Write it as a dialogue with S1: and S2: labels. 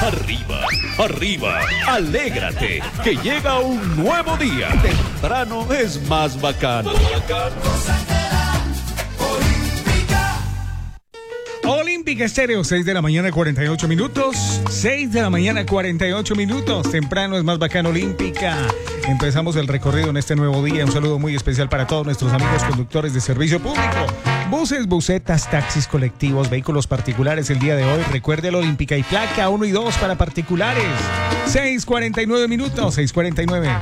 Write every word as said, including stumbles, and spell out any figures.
S1: Arriba, arriba, alégrate, que llega un nuevo día. Temprano es más bacano.
S2: Olímpica Estéreo, seis de la mañana, cuarenta y ocho minutos. seis de la mañana, cuarenta y ocho minutos. Temprano es más bacano, Olímpica. Empezamos el recorrido en este nuevo día. Un saludo muy especial para todos nuestros amigos conductores de servicio público. Buses, busetas, taxis, colectivos, vehículos particulares el día de hoy. Recuerde la Olímpica y placa uno y dos para particulares. seis cuarenta y nueve minutos, seis cuarenta y nueve.